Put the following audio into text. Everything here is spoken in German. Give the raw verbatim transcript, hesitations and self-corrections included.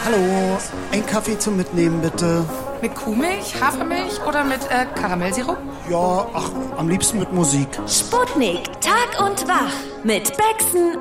Hallo, ein Kaffee zum Mitnehmen, bitte. Mit Kuhmilch, Hafermilch oder mit äh, Karamellsirup? Ja, ach, am liebsten mit Musik. Sputnik, Tag und Wach mit Bexen